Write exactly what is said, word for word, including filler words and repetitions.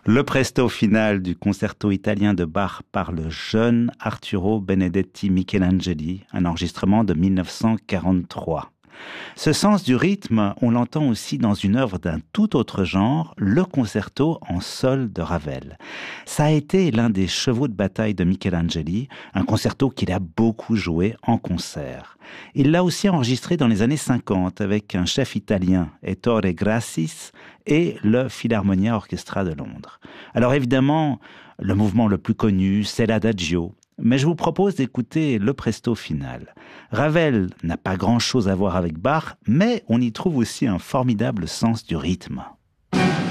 Le presto final du concerto italien de Bach par le jeune Arturo Benedetti Michelangeli, un enregistrement de mille neuf cent quarante-trois. Ce sens du rythme, on l'entend aussi dans une œuvre d'un tout autre genre, le concerto en sol de Ravel. Ça a été l'un des chevaux de bataille de Michelangeli, un concerto qu'il a beaucoup joué en concert. Il l'a aussi enregistré dans les années cinquante avec un chef italien, Ettore Grassis, et le Philharmonia Orchestra de Londres. Alors évidemment, le mouvement le plus connu, c'est l'Adagio. Mais je vous propose d'écouter le presto final. Ravel n'a pas grand-chose à voir avec Bach, mais on y trouve aussi un formidable sens du rythme.